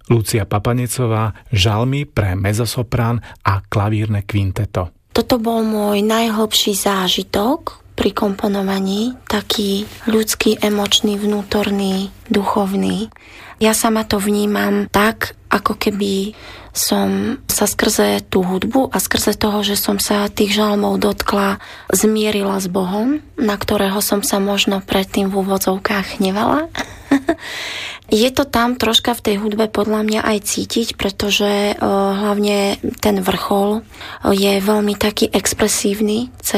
Lucia Papanecová, žalmy pre mezzosoprán a klavírne kvinteto. Toto bol môj najhlbší zážitok pri komponovaní, taký ľudský, emočný, vnútorný, duchovný. Ja sama to vnímam tak, ako keby som sa skrze tú hudbu a skrze toho, že som sa tých žalmov dotkla, zmierila s Bohom, na ktorého som sa možno predtým v úvodzovkách hnevala. Je to tam troška v tej hudbe podľa mňa aj cítiť, pretože hlavne ten vrchol je veľmi taký expresívny,